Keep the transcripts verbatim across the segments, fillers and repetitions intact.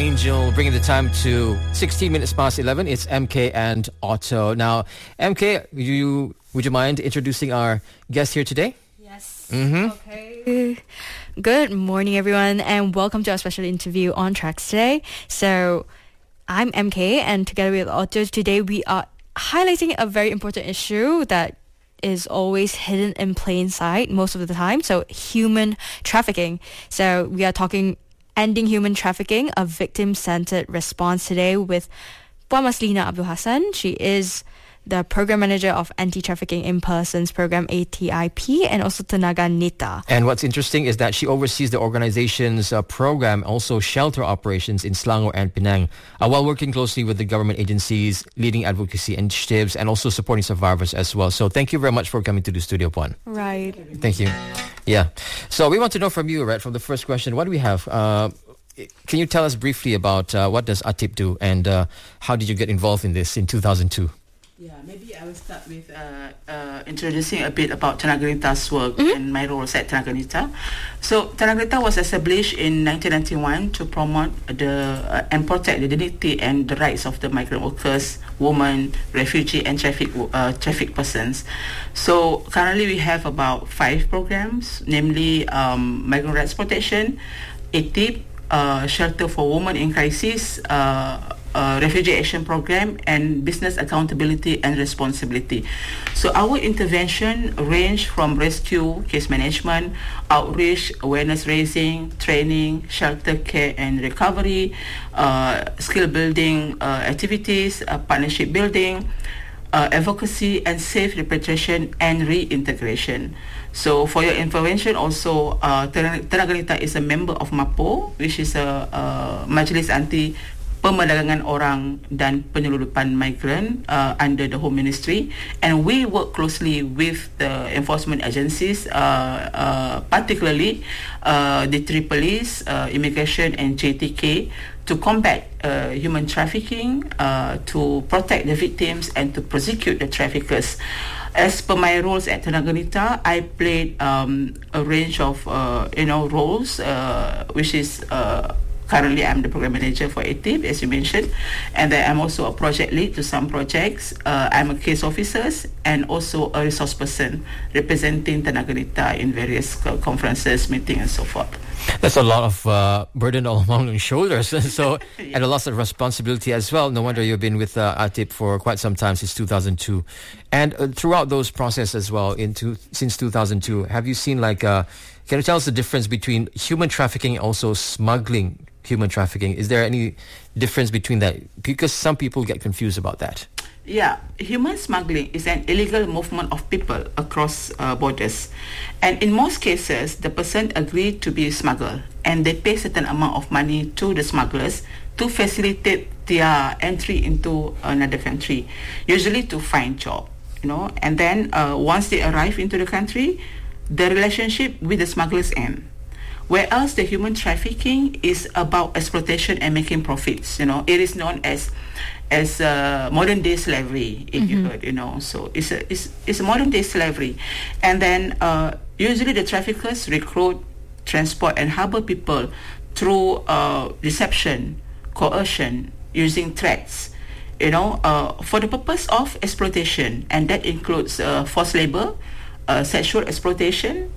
Angel, bringing the time to sixteen minutes past eleven. It's M K and Otto. Now, M K, you would you mind introducing our guest here today? Yes. Mm-hmm. Okay. Good morning, everyone, and welcome to our special interview on Tracks today. So, I'm M K, and together with Otto, today we are highlighting a very important issue that is always hidden in plain sight most of the time. So, human trafficking. So, we are talking Ending Human Trafficking, a victim-centered response today with Puan Maslina Abdul Hassan. She is the Program Manager of Anti-Trafficking in Persons Program A T I P and also Tenaga Nita. And what's interesting is that she oversees the organization's uh, program, also shelter operations in Selangor and Penang, uh, while working closely with the government agencies, leading advocacy initiatives, and also supporting survivors as well. So thank you very much for coming to the studio, Puan. Right. Thank you. Yeah. So we want to know from you, right, from the first question, what do we have? Uh, can you tell us briefly about uh, what does A T I P do and uh, how did you get involved in this in two thousand two? Yeah, maybe I will start with uh, uh, introducing a bit about Tenaga Nita's work Mm-hmm. and my role at Tenaga Nita. So Tenaga Nita was established in nineteen ninety-one to promote the uh, and protect the dignity and the rights of the migrant workers, women, refugee and traffic uh, traffic persons. So currently we have about five programs, namely um, migrant rights protection, A T I P, uh, shelter for women in crisis, uh, Uh, refugee action program, and business accountability and responsibility. So our intervention range from rescue, case management, outreach, awareness raising, training, shelter care and recovery, uh, skill building uh, activities, uh, partnership building, uh, advocacy and safe repatriation and reintegration. So for your information also, uh, Tenaga Nita is a member of MAPO, which is a uh, Majlis Anti Pemerdagangan Orang dan Penyelundupan Migran uh, under the Home Ministry, and we work closely with the enforcement agencies, uh, uh, particularly uh, the Tripolis, uh, Immigration and J T K, to combat uh, human trafficking, uh, to protect the victims and to prosecute the traffickers. As per my roles at Tenaga Nita, I played um, a range of uh, you know roles, uh, which is uh, currently, I'm the program manager for A T I P, as you mentioned, and then I'm also a project lead to some projects. Uh, I'm a case officer and also a resource person representing Tenaga Nita in various uh, conferences, meetings, and so forth. That's a lot of uh, burden all among your shoulders, so yeah. And a lot of responsibility as well. No wonder you've been with uh, A T I P for quite some time, since two thousand two, and uh, throughout those processes as well, into since two thousand two, have you seen like? Uh, can you tell us the difference between human trafficking and also smuggling human trafficking? Is there any difference between that? Because some people get confused about that. Yeah, human smuggling is an illegal movement of people across uh, borders. And in most cases, the person agreed to be smuggled and they pay certain amount of money to the smugglers to facilitate their entry into another country, usually to find job, you know. And then uh, once they arrive into the country, the relationship with the smugglers end. Whereas the human trafficking is about exploitation and making profits. You know, it is known as as uh, modern day slavery, if mm-hmm. you heard. You know, so it's a it's it's a modern day slavery, and then uh, usually the traffickers recruit, transport, and harbor people through uh, deception, coercion, using threats. You know, uh, for the purpose of exploitation, and that includes uh, forced labor, uh, sexual exploitation,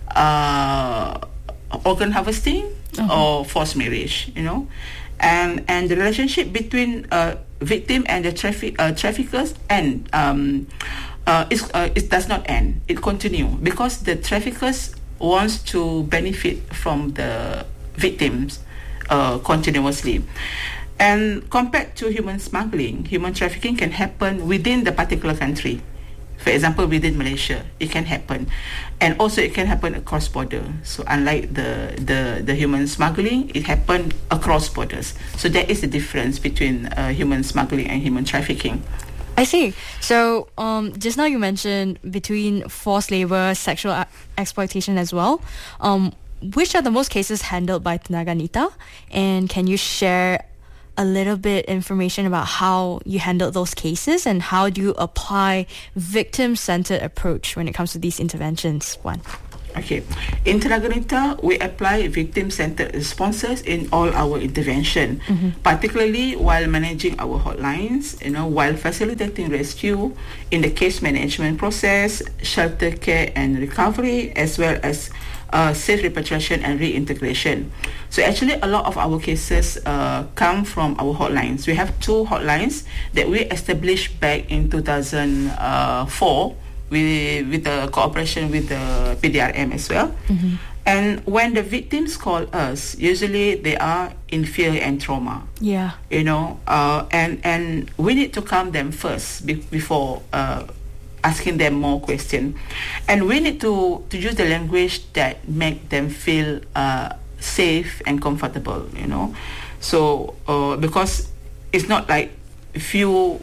Uh, organ harvesting, uh-huh. or forced marriage, you know, and and the relationship between uh, victim and the traffic uh, traffickers and um, uh, is, uh, it does not end. It continues because the traffickers wants to benefit from the victims uh, continuously. And compared to human smuggling, human trafficking can happen within the particular country. For example, within Malaysia, it can happen, and also it can happen across border. So unlike the the, the human smuggling, it happened across borders. So there is a difference between uh, human smuggling and human trafficking. I see. So um, just now you mentioned between forced labor, sexual a- exploitation as well. Um, which are the most cases handled by Tenaga Nita? And can you share a little bit information about how you handled those cases and how do you apply victim-centered approach when it comes to these interventions? One. Okay. In Tenaga Neta, we apply victim-centered responses in all our intervention, mm-hmm. particularly while managing our hotlines, you know, while facilitating rescue in the case management process, shelter care and recovery, as well as uh, safe repatriation and reintegration. So actually, a lot of our cases uh, come from our hotlines. We have two hotlines that we established back in two thousand four. With, with the cooperation with the P D R M as well. Mm-hmm. And when the victims call us, usually they are in fear and trauma. Yeah. You know, uh, and, and we need to calm them first be- before uh, asking them more questions. And we need to, to use the language that make them feel uh, safe and comfortable, you know. So, uh, because it's not like few,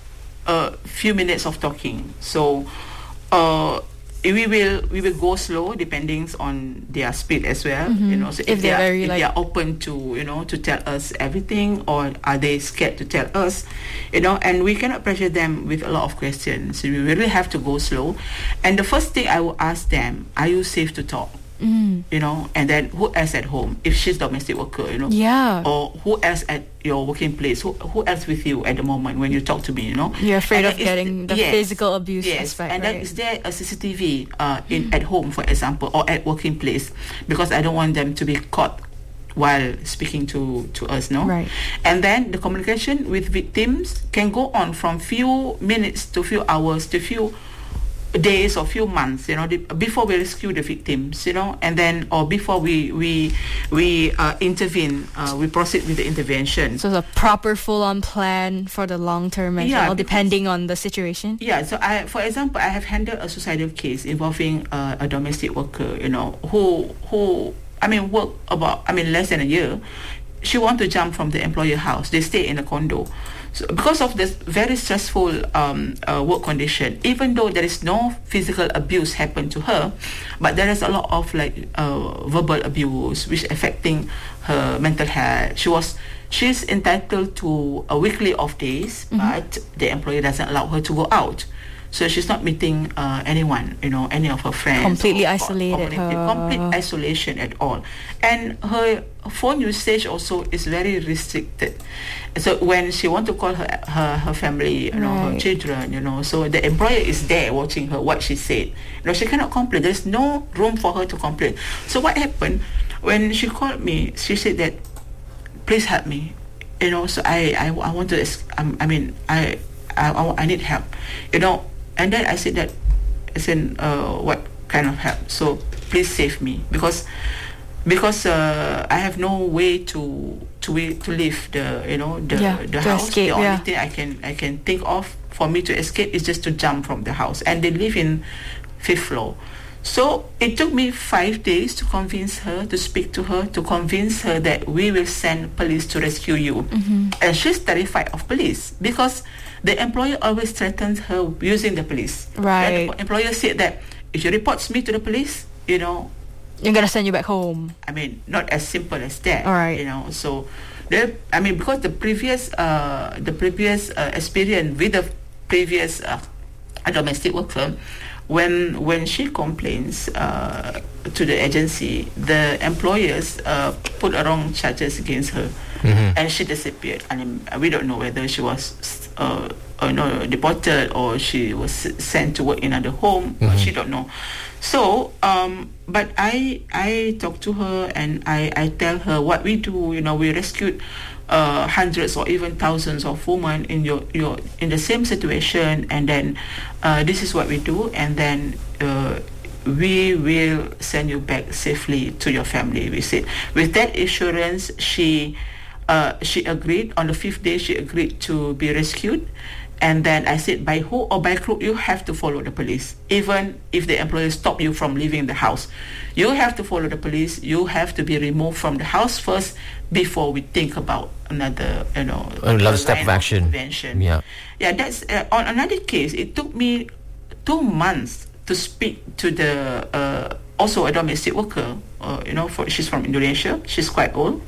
uh, few minutes of talking. So, Uh, we will we will go slow depending on their speed as well. Mm-hmm. You know, so if, if they are very, if like, they are open to you know to tell us everything, or are they scared to tell us, you know, and we cannot pressure them with a lot of questions. So we really have to go slow. And the first thing I will ask them: are you safe to talk? Mm. You know, and then who else at home? If she's domestic worker, you know, yeah, or who else at your working place? Who who else with you at the moment when you talk to me? You know, you're afraid and of getting the yes, physical abuse yes, aspect, and right? then is there a C C T V uh, in at home, for example, or at working place? Because I don't want them to be caught while speaking to, to us, no? Right. And then the communication with victims can go on from few minutes to few hours to few days or few months, you know, the, before we rescue the victims, you know, and then or before we we we uh, intervene, uh, we proceed with the intervention. So it's a proper full-on plan for the long-term mental, yeah, depending on the situation. Yeah. So I, for example, I have handled a suicidal case involving uh, a domestic worker, you know, who who I mean work about I mean less than a year. She want to jump from the employer house. They stay in a condo. So because of this very stressful um, uh, work condition, even though there is no physical abuse happened to her, but there is a lot of like uh, verbal abuse which affecting her mental health. She was she's entitled to a weekly off days, mm-hmm. but the employer doesn't allow her to go out. So she's not meeting uh, anyone, you know, any of her friends. Completely or, isolated. Or, or complete isolation at all. And her phone usage also is very restricted. So when she want to call her her, her family, you know, right. her children, you know, so the employer is there watching her, what she said. You know, she cannot complain. There's no room for her to complain. So what happened, when she called me, she said that, please help me. You know, so I, I, I want to, um, I mean, I, I, I need help. You know, and then I said that, I said, uh, what kind of help? So please save me, because because uh, I have no way to to to leave the you know the yeah, the house. Escape, the only yeah. thing I can I can think of for me to escape is just to jump from the house. And they live in fifth floor. So it took me five days to convince her, to speak to her, to convince her that we will send police to rescue you. Mm-hmm. And she's terrified of police because the employer always threatens her using the police. Right. The employer said that if she reports me to the police, you know, you're gonna send you back home. I mean, not as simple as that. All right. You know, so the I mean, because the previous uh, the previous uh, experience with the previous uh, domestic worker, when when she complains uh, to the agency, the employers uh, put a wrong charges against her, mm-hmm. and she disappeared. I mean, we don't know whether she was uh, uh, no, deported or she was sent to work in another home. Mm-hmm. Uh, she don't know. So, um, but I I talk to her and I, I tell her what we do. You know, we rescued uh, hundreds or even thousands of women in your, your in the same situation, and then uh, this is what we do, and then uh, we will send you back safely to your family. We said with that assurance, she uh, she agreed. On the fifth day, she agreed to be rescued. And then I said, by hook or by crook, you have to follow the police. Even if the employer stop you from leaving the house, you have to follow the police. You have to be removed from the house first before we think about another, you know, another step of action. Intervention. Yeah, yeah. That's uh, on another case. It took me two months to speak to the uh, also a domestic worker. Uh, you know, for she's from Indonesia. She's quite old.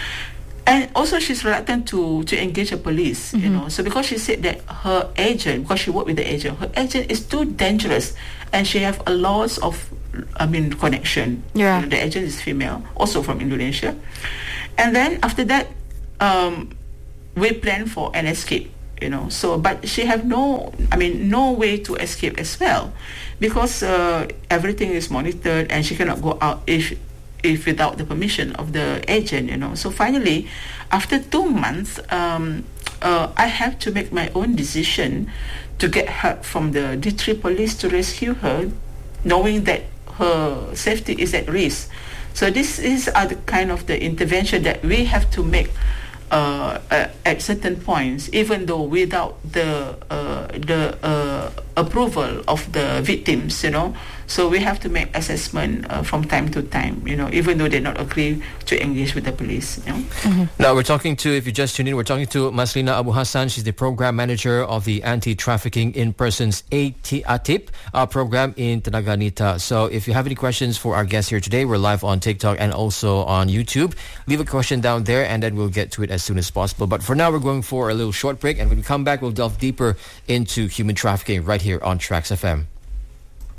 And also she's reluctant to, to engage the police, mm-hmm. you know. So because she said that her agent, because she worked with the agent, her agent is too dangerous, and she have a lot of I mean, connection. Yeah. You know, the agent is female, also from Indonesia. And then after that, um, we plan for an escape. You know, so but she have no, I mean, no way to escape as well, because uh, everything is monitored and she cannot go out if if without the permission of the agent. You know, so finally, after two months, um, uh, I have to make my own decision to get help from the D three police to rescue her, knowing that her safety is at risk. So this is uh, the kind of the intervention that we have to make. Uh, uh, at certain points, even though without the uh, the uh, approval of the victims, you know, so we have to make assessment uh, from time to time, you know, even though they not agree to engage with the police. You know? Mm-hmm. Now we're talking to, if you just tuned in, we're talking to Maslina Abu Hassan. She's the program manager of the Anti-Trafficking in Persons A T I P uh, program in Tenaga Nita. So if you have any questions for our guests here today, we're live on TikTok and also on YouTube. Leave a question down there and then we'll get to it as soon as possible. But for now, we're going for a little short break, and when we come back, we'll delve deeper into human trafficking right here on Trax F M.